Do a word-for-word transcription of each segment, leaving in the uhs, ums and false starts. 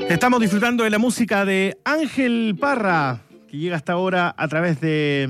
Estamos disfrutando de la música de Ángel Parra, que llega hasta ahora a través de,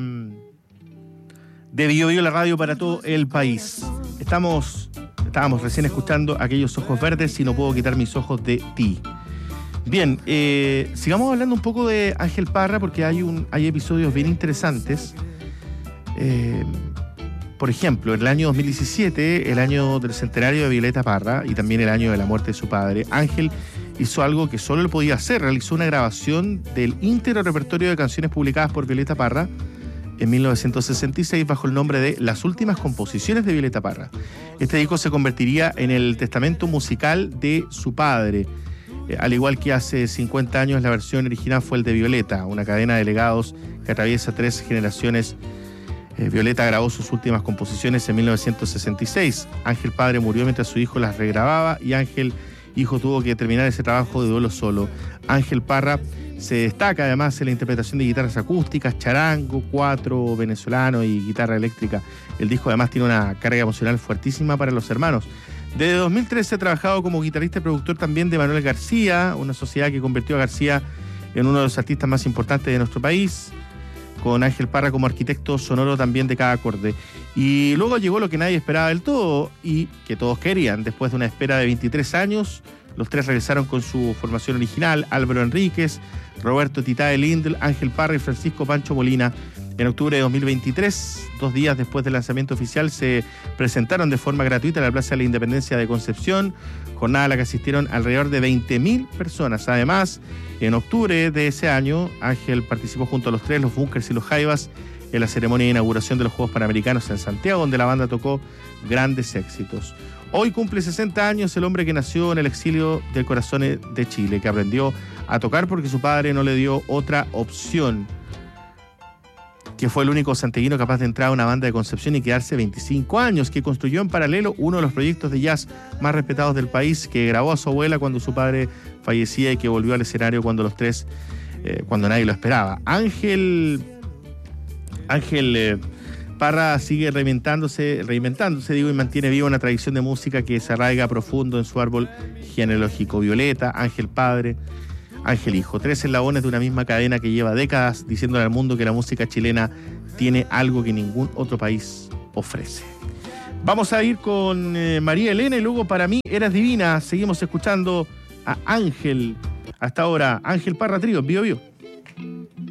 de Bio Bio, la radio para todo el país. Estamos, estábamos recién escuchando Aquellos ojos verdes y no puedo quitar mis ojos de ti. Bien, eh, sigamos hablando un poco de Ángel Parra porque hay, un, hay episodios bien interesantes. Eh, por ejemplo, en el año dos mil diecisiete, el año del centenario de Violeta Parra y también el año de la muerte de su padre, Ángel hizo algo que solo él podía hacer. Realizó una grabación del íntegro repertorio de canciones publicadas por Violeta Parra en mil novecientos sesenta y seis bajo el nombre de Las últimas composiciones de Violeta Parra. Este disco se convertiría en el testamento musical de su padre. Eh, al igual que hace cincuenta años, la versión original fue el de Violeta, una cadena de legados que atraviesa tres generaciones. Eh, Violeta grabó sus últimas composiciones en mil novecientos sesenta y seis. Ángel padre murió mientras su hijo las regrababa y Ángel hijo tuvo que terminar ese trabajo de duelo solo. Ángel Parra se destaca además en la interpretación de guitarras acústicas, charango, cuatro venezolano y guitarra eléctrica. El disco además tiene una carga emocional fuertísima para los hermanos. Desde dos mil trece ha trabajado como guitarrista y productor también de Manuel García, una sociedad que convirtió a García en uno de los artistas más importantes de nuestro país, con Ángel Parra como arquitecto sonoro también de cada acorde. Y luego llegó lo que nadie esperaba del todo y que todos querían. Después de una espera de veintitrés años, los tres regresaron con su formación original: Álvaro Enríquez, Roberto Titae Lindl, Ángel Parra y Francisco Pancho Molina. En octubre de dos mil veintitrés, dos días después del lanzamiento oficial, se presentaron de forma gratuita en la Plaza de la Independencia de Concepción, jornada a la que asistieron alrededor de veinte mil personas. Además, en octubre de ese año, Ángel participó junto a los tres, los Bunkers y los Jaivas, en la ceremonia de inauguración de los Juegos Panamericanos en Santiago, donde la banda tocó grandes éxitos. Hoy cumple sesenta años el hombre que nació en el exilio del corazón de Chile, que aprendió a tocar porque su padre no le dio otra opción, que fue el único santiaguino capaz de entrar a una banda de Concepción y quedarse veinticinco años, que construyó en paralelo uno de los proyectos de jazz más respetados del país, que grabó a su abuela cuando su padre fallecía y que volvió al escenario cuando los tres, eh, cuando nadie lo esperaba. Ángel, Ángel eh, Parra sigue reinventándose, reinventándose, digo, y mantiene viva una tradición de música que se arraiga profundo en su árbol genealógico. Violeta, Ángel padre, Ángel hijo, tres eslabones de una misma cadena que lleva décadas diciéndole al mundo que la música chilena tiene algo que ningún otro país ofrece. Vamos a ir con eh, María Elena y luego Para mí eras divina. Seguimos escuchando a Ángel hasta ahora. Ángel Parra Trío, Bio Bio.